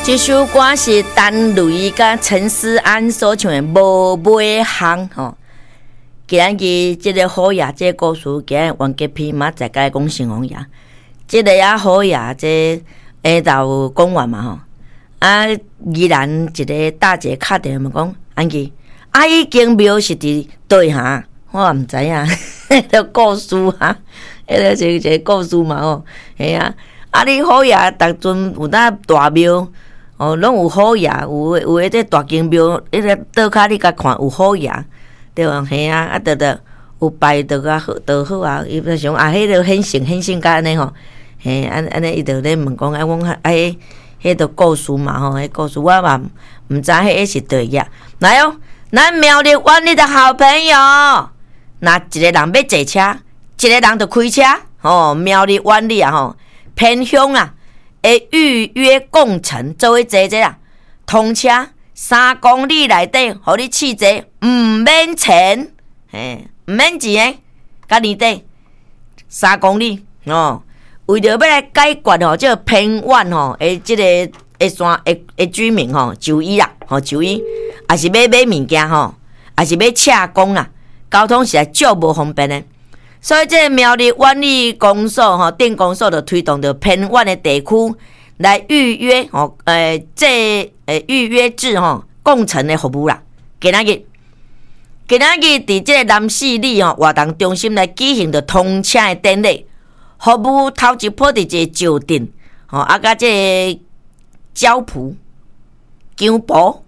这首歌是陈蕾甲陈思安所唱的《无尾巷》吼。今日这个好爷，这个故事今日完结篇嘛，再甲讲成王爷。这个啊好爷，这下昼讲完嘛吼，啊依然一个大姐敲电话讲，安琪，啊已经庙是伫对哈？我毋知影，迄个故事哈，迄个是一个故事嘛吼，嘿啊，啊你好爷，逐阵有当大庙。哦，拢有好爷，有迄个大金庙，迄个倒骹你甲看有好爷，对吧？嘿啊，啊得有拜得啊好，得好啊。伊就想啊，迄个很信甲安尼吼，嘿，安尼伊就咧问讲，啊，阮迄个故事嘛吼，迄故事我嘛毋知迄是对呀。来哦，咱苗栗湾里的好朋友，那一个人要坐车，一个人就开车，哦，苗栗湾里啊吼，偏乡啊。会预约共乘，做伙坐坐啦。通车3公里内底，互你试坐，毋免钱，嘿，毋免钱诶。甲年底3公里哦，为着要来解决吼，这个偏远吼，诶，这个诶山诶居民吼，就医啦，吼就医，也是要买物件吼，也是要洽公啦，交通实在足无方便诶。所以，这个苗栗湾里公所吼，镇公所就推动着偏远的地区来预约吼，预约制吼共乘的服务啦。今仔日伫这个南市里吼活动中心来举行着通车的典礼，服务头一波伫这个石镇吼，啊甲这个礁埔、江埔、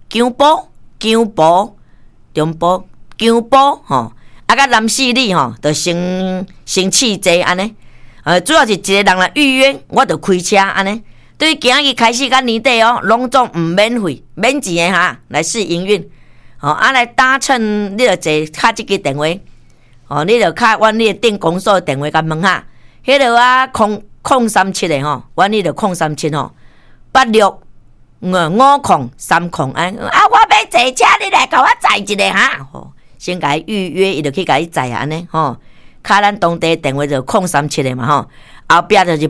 中埔吼。啊，甲南市里吼，就先试坐安尼，主要是一个人来预约，我就开车安尼。对于今日开始到年底哦，拢总毋免费、免钱的哈，来试营运。哦，啊来搭乘，你就坐敲这个电话，哦，你就敲阮你的镇公所的电话甲问下，迄个啊037的吼，阮你就037吼865030安。啊，我要坐车，你来甲我载一个哈。吼。先甲伊预约，伊就去甲伊载安尼吼，敲咱当地电话就037的嘛吼，后壁就是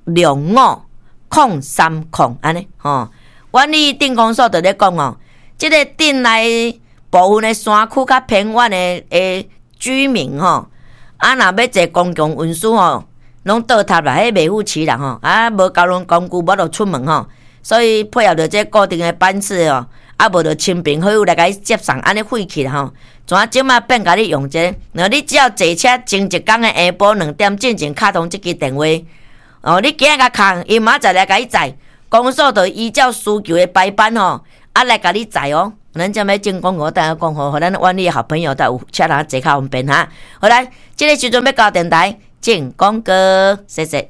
865030安尼吼。阮哩镇公所就咧讲哦，即个镇内部分的山区较偏远的居民吼，啊若要坐公共运输吼，拢倒塌啦，迄袂付起啦吼，啊无交通工具无就出门吼，所以配合着这固定的班次哦。啊，无就亲朋好友来甲伊接送，安尼废去啦吼。怎即马变甲你用这个？然后你只要坐车前一工的下晡2点进前敲通这支电话，哦，你今日甲敲，伊明仔载来甲你载，公所就依照需求的排班吼，啊来甲你载哦。咱这么进公我等下讲吼，互咱湾里的好朋友都有车人坐较方便哈。好来，这个时阵要到电台进广告，谢谢。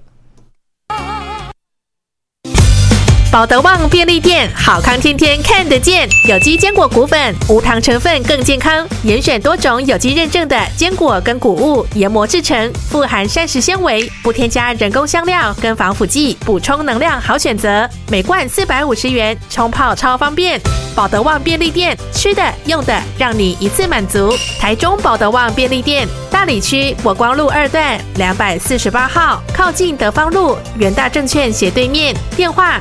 保德旺便利店，好康天天看得见，有机坚果谷粉，无糖成分更健康，严选多种有机认证的坚果跟谷物研磨制成，富含膳食纤维，不添加人工香料跟防腐剂，补充能量好选择。每罐450元，冲泡超方便。保德旺便利店，吃的用的让你一次满足。台中保德旺便利店，大里区国光路2段248号，靠近德芳路元大证券斜对面，电话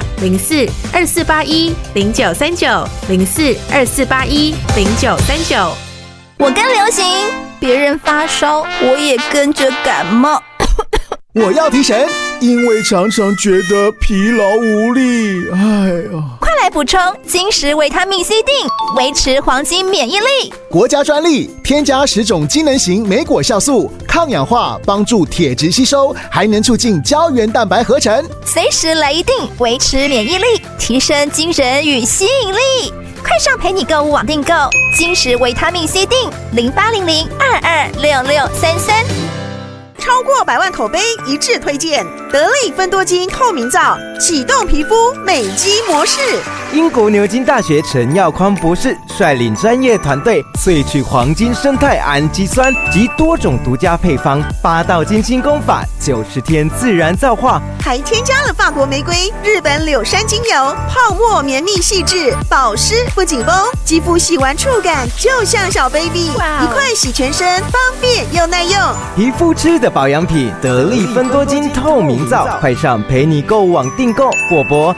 04-2481-0939，04-2481-0939。 我跟流行，别人发烧，我也跟着感冒。 我要提神，因为常常觉得疲劳无力。哎呀， 快来补充金石维他命 C 锭，维持黄金免疫力。 国家专利，添加10种机能型莓果酵素，抗氧化，帮助铁质吸收，还能促进胶原蛋白合成。 随时来一锭，维持免疫力，提升精神与吸引力。快上陪你购物网订购金石维他命 C 锭，0800226633。 超过100万口碑一致推荐得力芬多精透明皂，启动皮肤美肌模式。 英国牛津大学陈耀匡博士率领专业团队萃取黄金生态氨基酸及多种独家配方，8道精心功法，90天自然皂化， 还添加了法国玫瑰、日本柳杉精油，泡沫绵密细致，保湿不紧绷，肌肤洗完触感就像小 baby， 一块洗全身，方便又耐用。 皮肤吃的保养品，得力芬多精透明营造，快上陪你购物网订购或拨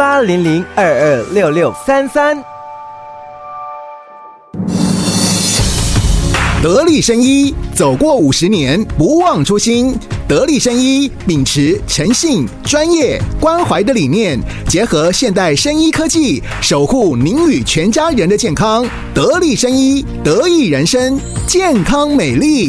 0800226633。 得力生医，走过50年，不忘初心。得力生医秉持诚信、专业、关怀的理念，结合现代生医科技，守护您与全家人的健康。得力生医，得益人生，健康美丽。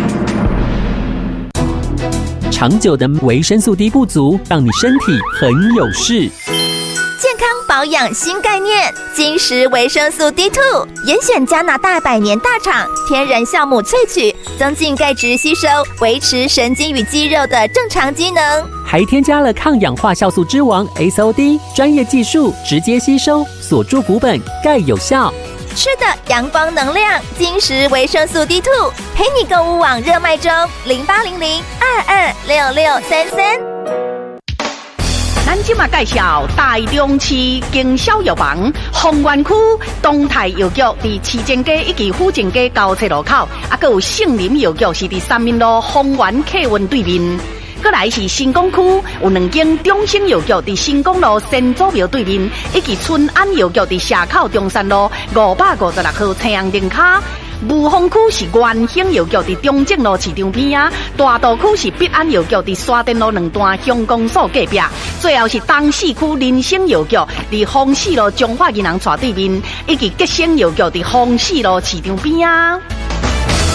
长久的维生素 D 不足，让你身体很有事。 健康保养新概念，金石维生素 D2， 严选加拿大100年大厂天然酵母萃取，增进钙质吸收，维持神经与肌肉的正常机能， 还添加了抗氧化酵素之王 SOD， 专业技术直接吸收，锁住骨本，钙有效。 吃的阳光能量，金石维生素 D2， 陪你购物网热卖中，0800226633。 咱今嘛介绍台中市经销药房丰原区东泰药局，伫市政街以及府政街交叉路口，还有杏林药局是伫三民路丰原客运对面。再来是新港区有2间中兴药局，伫新港路先祖庙对面，以及春安药局伫社口中山路556号青阳灯卡。雾峰区是元兴药局伫中正路市场边啊，大道区是必安药局伫沙田路2段乡公所隔壁，最后是东市区林生药局伫丰市路中华银行斜对面，以及吉生药局伫丰市路市场边啊。